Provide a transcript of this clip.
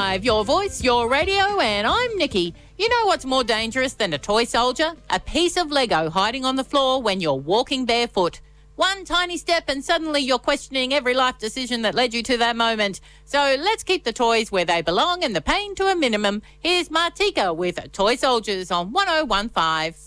101.5, your voice, your radio, and I'm Nikki. You know what's more dangerous than a toy soldier? A piece of Lego hiding on the floor when you're walking barefoot. One tiny step and suddenly you're questioning every life decision that led you to that moment. So let's keep the toys where they belong and the pain to a minimum. Here's Martika with Toy Soldiers on 101.5.